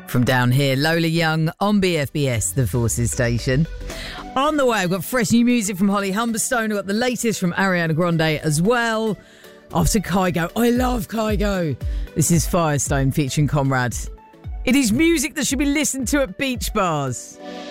From down here, Lola Young on BFBS, the Forces station. On the way, I've got fresh new music from Holly Humberstone. I've got the latest from Ariana Grande as well. After Kygo, I love Kygo. This is Firestone featuring Comrade. It is music that should be listened to at beach bars.